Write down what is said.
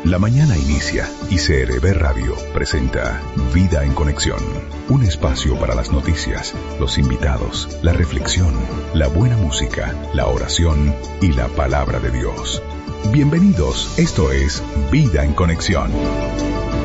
La mañana inicia y CRB Radio presenta Vida en Conexión, un espacio para las noticias, los invitados, la reflexión, la buena música, la oración y la palabra de Dios. Bienvenidos, esto es Vida en Conexión.